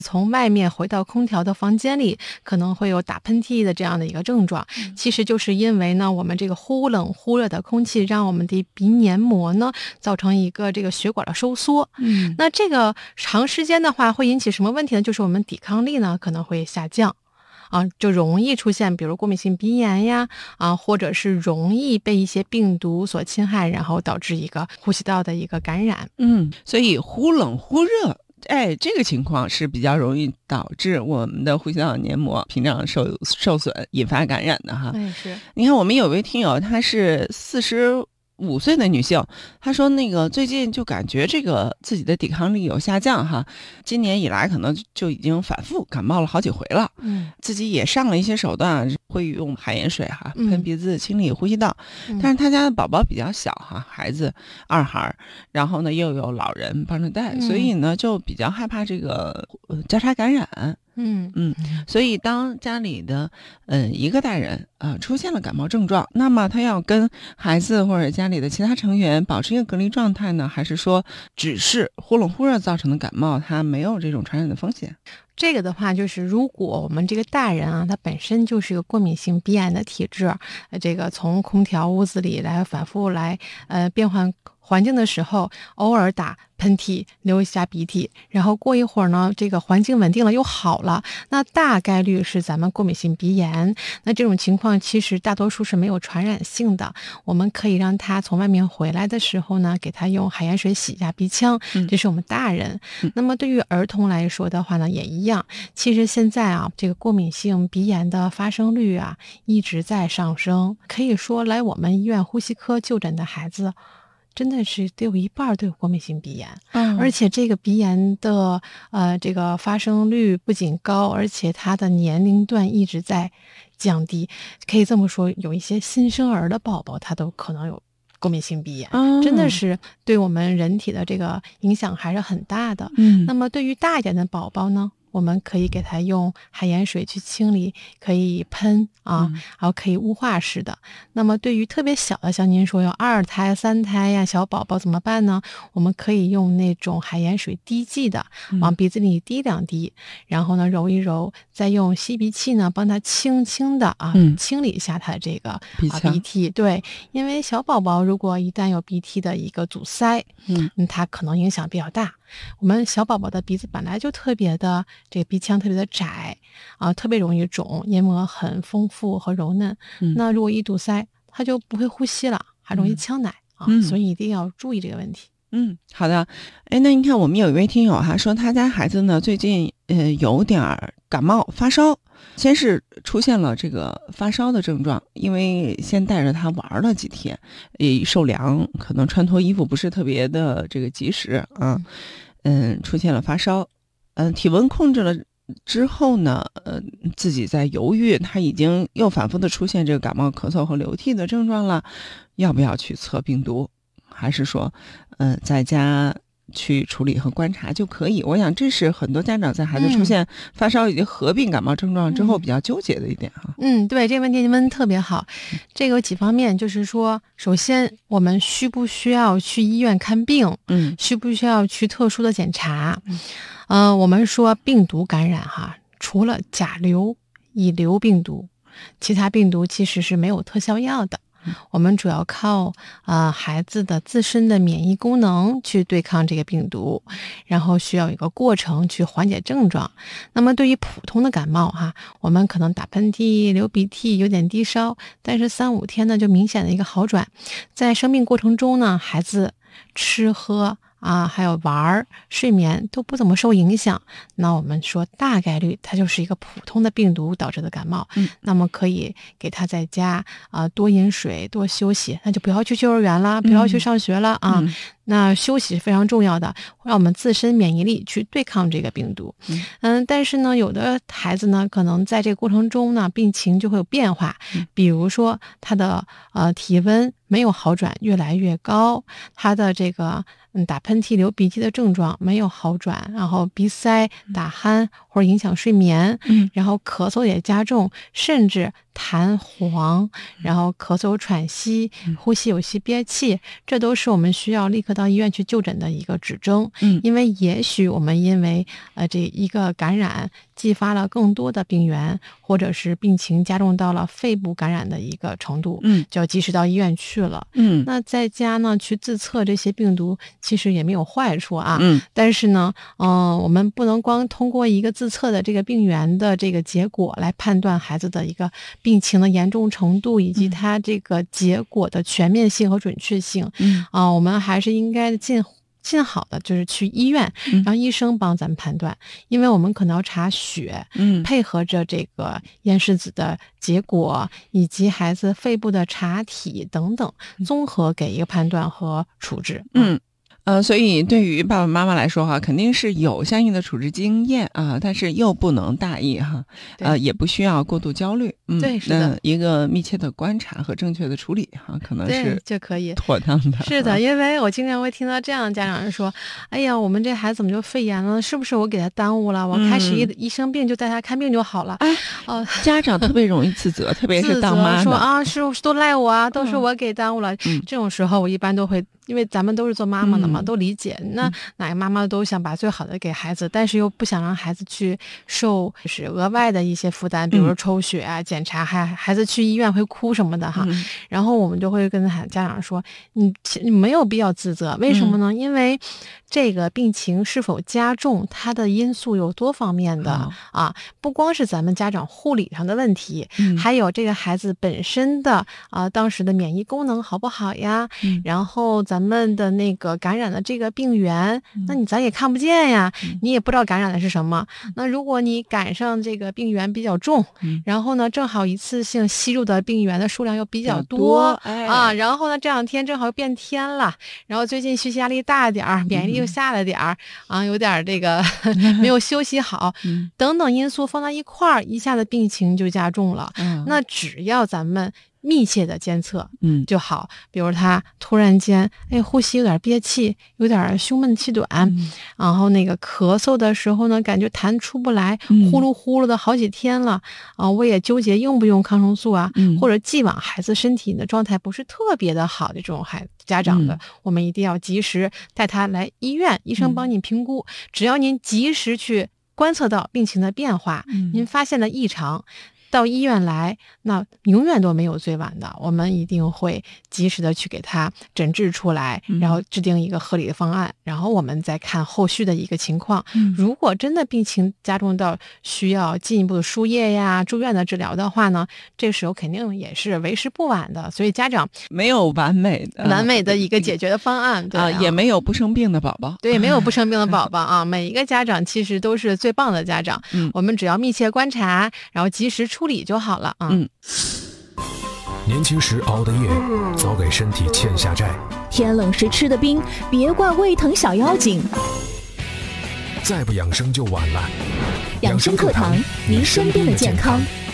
从外面回到空调的房间里，可能会有打喷嚏的这样的一个症状，其实就是因为呢，我们这个忽冷忽热的空气让我们的鼻黏膜呢造成一个这个血管的收缩。那这个长时间的话会引起什么问题呢？就是我们抵抗力呢可能会下降。就容易出现比如过敏性鼻炎呀，或者是容易被一些病毒所侵害，然后导致一个呼吸道的一个感染。 所以忽冷忽热，这个情况是比较容易导致我们的呼吸道黏膜屏障受损，引发感染的哈。 是。 你看我们有位听友，她是45岁的女性，她说那个最近就感觉这个自己的抵抗力有下降哈，今年以来可能就已经反复感冒了好几回了，自己也上了一些手段，会用海盐水哈喷鼻子清理呼吸道，但是她家的宝宝比较小哈，孩子2孩，然后呢又有老人帮着带，所以呢就比较害怕这个交叉感染。所以当家里的一个大人出现了感冒症状，那么他要跟孩子或者家里的其他成员保持一个隔离状态呢，还是说只是忽冷忽热造成的感冒，它没有这种传染的风险？ 这个的话就是如果我们这个大人他本身就是一个过敏性鼻炎的体质，这个从空调屋子里来反复来变换环境的时候，偶尔打喷嚏流一下鼻涕，然后过一会儿呢这个环境稳定了又好了，那大概率是咱们过敏性鼻炎。那这种情况其实大多数是没有传染性的，我们可以让他从外面回来的时候呢给他用海盐水洗一下鼻腔，这是我们大人。那么对于儿童来说的话呢也一样，其实现在这个过敏性鼻炎的发生率一直在上升，可以说来我们医院呼吸科就诊的孩子真的是得有一半都有过敏性鼻炎，而且这个鼻炎的这个发生率不仅高，而且它的年龄段一直在降低，可以这么说，有一些新生儿的宝宝他都可能有过敏性鼻炎，真的是对我们人体的这个影响还是很大的。那么对于大一点的宝宝呢，我们可以给他用海盐水去清理，可以喷然后可以雾化式的。那么对于特别小的，像您说有2胎3胎呀小宝宝怎么办呢？我们可以用那种海盐水滴剂的，往鼻子里滴2滴，然后呢揉一揉，再用吸鼻器呢帮他轻轻的清理一下他的这个鼻涕。对，因为小宝宝如果一旦有鼻涕的一个阻塞，它可能影响比较大。我们小宝宝的鼻子本来就特别的这个鼻腔特别的窄特别容易肿，黏膜很丰富和柔嫩，那如果一堵塞他就不会呼吸了，还容易呛奶所以一定要注意这个问题。 好的。那你看我们有一位听友说他家孩子呢最近有点感冒发烧，先是出现了这个发烧的症状，因为先带着他玩了几天，受凉，可能穿脱衣服不是特别的这个及时出现了发烧，体温控制了之后呢自己在犹豫，他已经又反复的出现这个感冒咳嗽和流涕的症状了，要不要去测病毒，还是说在家去处理和观察就可以？我想这是很多家长在孩子出现发烧以及合并感冒症状之后比较纠结的一点对，这个问题您问得特别好。这个有几方面，就是说首先我们需不需要去医院看病，需不需要去特殊的检查。我们说病毒感染除了甲流、乙流病毒，其他病毒其实是没有特效药的，我们主要靠孩子的自身的免疫功能去对抗这个病毒，然后需要一个过程去缓解症状。那么对于普通的感冒我们可能打喷嚏、流鼻涕、有点低烧，但是3-5天呢就明显的一个好转。在生病过程中呢，孩子吃喝还有玩睡眠都不怎么受影响，那我们说大概率它就是一个普通的病毒导致的感冒。那么可以给他在家多饮水，多休息，那就不要去幼儿园了，不要去上学了那休息是非常重要的，让我们自身免疫力去对抗这个病毒。但是呢有的孩子呢可能在这个过程中呢病情就会有变化，比如说他的体温没有好转，越来越高，他的这个打喷嚏流鼻涕的症状没有好转，然后鼻塞打鼾或者影响睡眠，然后咳嗽也加重，甚至痰黄，然后咳嗽喘息，呼吸有些憋气，这都是我们需要立刻到医院去就诊的一个指征。因为也许我们因为这一个感染激发了更多的病源，或者是病情加重到了肺部感染的一个程度，就要及时到医院去了。那在家呢去自测这些病毒其实也没有坏处啊。但是呢我们不能光通过一个自测的这个病源的这个结果来判断孩子的一个病情的严重程度以及它这个结果的全面性和准确性。我们还是应该尽好的就是去医院，让医生帮咱们判断，因为我们可能要查血，配合着这个咽拭子的结果以及孩子肺部的查体等等，综合给一个判断和处置。 所以对于爸爸妈妈来说哈，肯定是有相应的处置经验啊，但是又不能大意哈，也不需要过度焦虑。 对，是的， 一个密切的观察和正确的处理哈，可能是就可以妥当的。 是的，因为我经常会听到这样的家长说：“哎呀，我们这孩子怎么就肺炎了？是不是我给他耽误了？我开始一生病就带他看病就好了。” 家长特别容易自责，特别是当妈的说啊，是都赖我啊，都是我给耽误了。这种时候我一般都会。因为咱们都是做妈妈的嘛，都理解。那哪个妈妈都想把最好的给孩子，但是又不想让孩子去受就是额外的一些负担，比如说抽血啊、检查，孩子去医院会哭什么的哈。然后我们就会跟家长说，你没有必要自责，为什么呢？因为这个病情是否加重，它的因素有多方面的啊，不光是咱们家长护理上的问题，还有这个孩子本身的当时的免疫功能好不好呀？然后咱们的那个感染的这个病源，那咱也看不见呀，你也不知道感染的是什么。那如果你赶上这个病源比较重，然后呢正好一次性吸入的病源的数量又比较多然后呢这两天正好又变天了，然后最近学习压力大点儿，免疫力又下了点儿有点这个没有休息好等等因素放到一块儿，一下子病情就加重了。那只要咱们密切的监测就好，比如他突然间呼吸有点憋气，有点胸闷气短，然后那个咳嗽的时候呢感觉痰出不来，呼噜呼噜的好几天了我也纠结用不用抗生素啊，或者既往孩子身体的状态不是特别的好的这种家长的，我们一定要及时带他来医院，医生帮你评估，只要您及时去观测到病情的变化，您发现了异常，到医院来，那永远都没有最晚的，我们一定会及时的去给他诊治出来，然后制定一个合理的方案，然后我们再看后续的一个情况。如果真的病情加重到需要进一步的输液呀、住院的治疗的话呢，这时候肯定也是为时不晚的。所以家长没有完美的一个解决的方案，对也没有不生病的宝宝， 对，没有不生病的宝宝每一个家长其实都是最棒的家长。我们只要密切观察，然后及时处理就好了年轻时熬的夜，早给身体欠下债。 天冷时吃的冰，别怪胃疼小妖精。 再不养生就晚了。 养生课堂，您身边的健康。